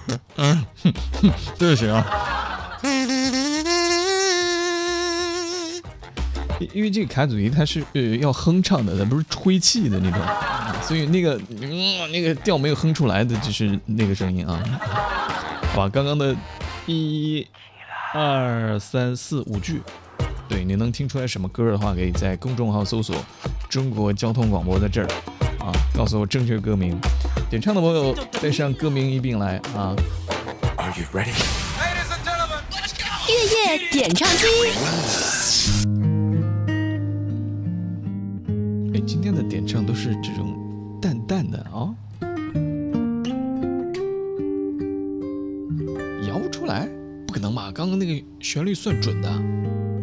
对不起啊。因为这个卡祖仪它是要哼唱的，它不是吹气的那种，所以那个调没有哼出来的，就是那个声音啊。好吧，刚刚的1、2、3、4、5句，对，你能听出来什么歌的话，可以在公众号搜索中国交通广播在这儿啊，告诉我正确歌名，点唱的朋友带上歌名一并来啊。 Are you ready? 月夜点唱机。 今天的点唱都是这种淡淡的啊，摇不出来，不可能吧？刚刚那个旋律算准的。